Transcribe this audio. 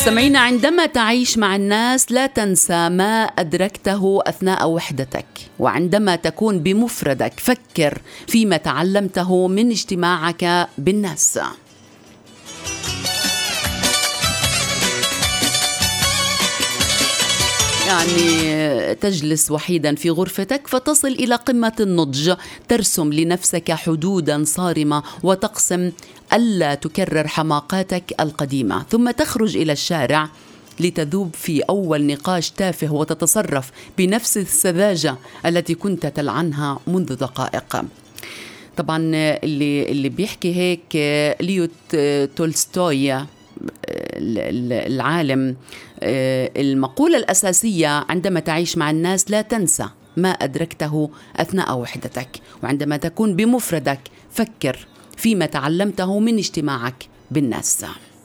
مستمعينا، عندما تعيش مع الناس لا تنسى ما أدركته أثناء وحدتك، وعندما تكون بمفردك فكر فيما تعلمته من اجتماعك بالناس. يعني تجلس وحيدا في غرفتك فتصل إلى قمة النضج، ترسم لنفسك حدودا صارمة وتقسم ألا تكرر حماقاتك القديمة، ثم تخرج إلى الشارع لتذوب في أول نقاش تافه وتتصرف بنفس السذاجة التي كنت تلعنها منذ دقائق. طبعا اللي بيحكي هيك ليو تولستوي العالم. المقولة الأساسية: عندما تعيش مع الناس لا تنسى ما أدركته أثناء وحدتك، وعندما تكون بمفردك فكر فيما تعلمته من اجتماعك بالناس.